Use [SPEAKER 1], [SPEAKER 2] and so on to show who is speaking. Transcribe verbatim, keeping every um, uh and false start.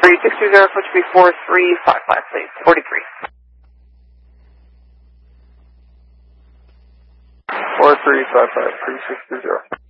[SPEAKER 1] three six two zero, switch to be four three five five, please. forty-three.
[SPEAKER 2] four three five five, three six two zero.